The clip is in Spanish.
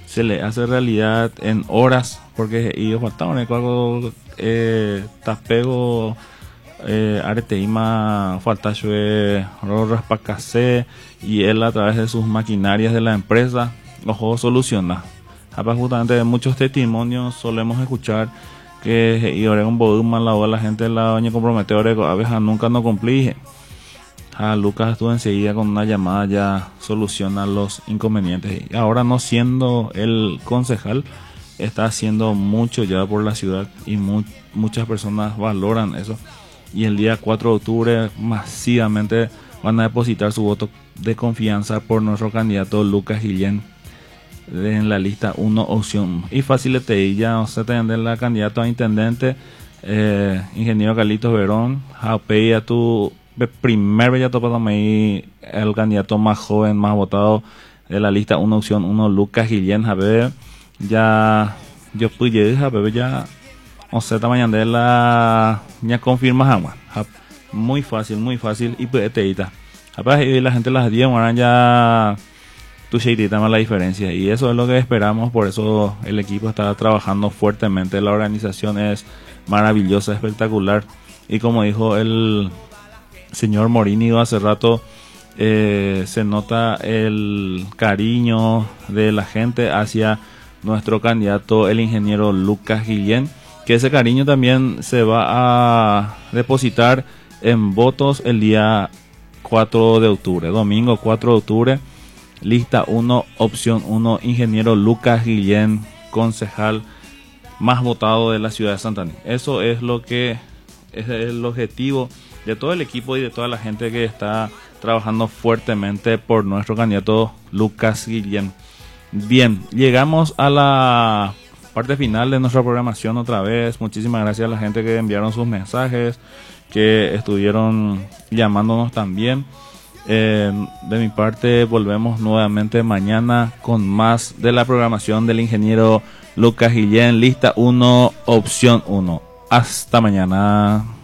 se le hace realidad en horas, porque ellos faltaban algo tapego areteima falta raspacase, y él a través de sus maquinarias de la empresa los juegos soluciona. Justamente de muchos testimonios solemos escuchar que y ahora un boduma la gente la doña comprometedora a veces nunca no cumplí. Lucas estuvo enseguida con una llamada, ya soluciona los inconvenientes, y ahora no siendo el concejal está haciendo mucho ya por la ciudad, y muchas personas valoran eso, y el día 4 de octubre masivamente van a depositar su voto de confianza por nuestro candidato Lucas Guillén en la lista 1 opción. Y fácil te ya se de la candidato a intendente, ingeniero Carlitos Verón, Japey a tu primer ya topame el candidato más joven, más votado de la lista 1 opción 1, Lucas Guillén. Jabe ya yo pude ya o sea mañana de la ya confirma agua muy fácil y pues teita y la gente las 10 ahora ya tu cheitita más la diferencia, y eso es lo que esperamos. Por eso el equipo está trabajando fuertemente, la organización es maravillosa, espectacular, y como dijo el señor Morini hace rato, se nota el cariño de la gente hacia nuestro candidato, el ingeniero Lucas Guillén, que ese cariño también se va a depositar en votos el día 4 de octubre, domingo 4 de octubre, lista 1, opción 1, ingeniero Lucas Guillén, concejal más votado de la ciudad de Santander. Eso es lo que es el objetivo de todo el equipo y de toda la gente que está trabajando fuertemente por nuestro candidato Lucas Guillén. Bien, llegamos a la parte final de nuestra programación otra vez. Muchísimas gracias a la gente que enviaron sus mensajes, que estuvieron llamándonos también. De mi parte, volvemos nuevamente mañana con más de la programación del ingeniero Lucas Guillén, lista 1, opción 1. Hasta mañana.